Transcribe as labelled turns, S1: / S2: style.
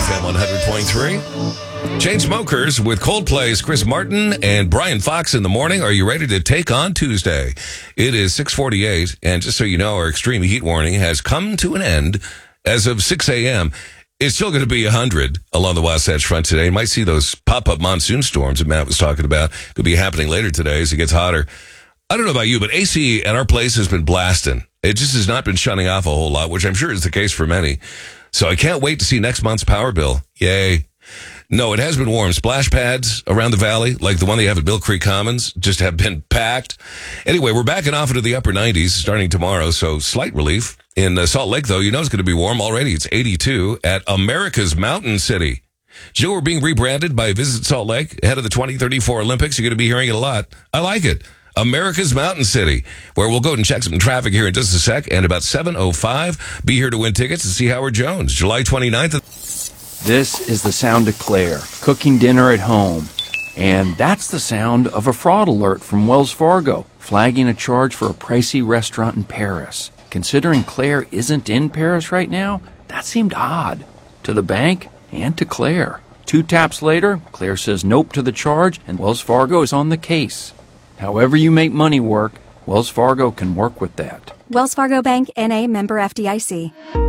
S1: FM 100.3. Chainsmokers with Coldplay's Chris Martin and Brian Fox in the morning. Are you ready to take on Tuesday? It is 6:48, and just so you know, our extreme heat warning has come to an end as of 6 a.m. It's still going to be 100 along the Wasatch Front today. You might see those pop-up monsoon storms that Matt was talking about. Could be happening later today as it gets hotter. I don't know about you, but AC at our place has been blasting. It just has not been shutting off a whole lot, which I'm sure is the case for many. So I can't wait to see next month's power bill. Yay. No, it has been warm. Splash pads around the valley, like the one they have at Mill Creek Commons, just have been packed. Anyway, we're backing off into the upper 90s starting tomorrow, so slight relief. In Salt Lake, though, you know it's going to be warm already. It's 82 at America's Mountain City. Jill, we're being rebranded by Visit Salt Lake ahead of the 2034 Olympics. You're going to be hearing it a lot. I like it. America's Mountain City, where we'll go and check some traffic here in just a sec. And about 7:05, be here to win tickets to see Howard Jones, July 29th.
S2: This is the sound of Claire, cooking dinner at home. And that's the sound of a fraud alert from Wells Fargo, flagging a charge for a pricey restaurant in Paris. Considering Claire isn't in Paris right now, that seemed odd. To the bank and to Claire. 2 taps later, Claire says nope to the charge, and Wells Fargo is on the case. However you make money work, Wells Fargo can work with that.
S3: Wells Fargo Bank, N.A., member FDIC.